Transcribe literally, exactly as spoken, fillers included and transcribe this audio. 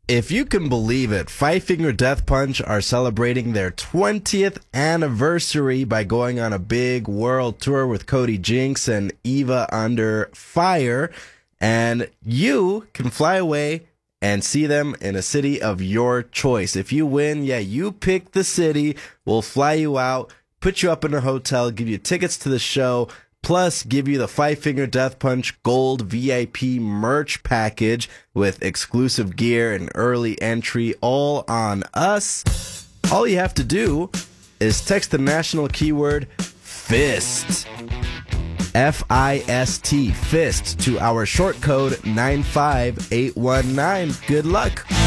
If you can believe it, Five Finger Death Punch are celebrating their twentieth anniversary by going on a big world tour with Cody Jinks and Eva Under Fire. And you can fly away and see them in a city of your choice. If you win, yeah, you pick the city. We'll fly you out, put you up in a hotel, give you tickets to the show, plus give you the Five Finger Death Punch Gold V I P merch package with exclusive gear and early entry, all on us. All you have to do is text the national keyword FIST, F I S T, FIST, to our short code nine five eight one nine. Good luck.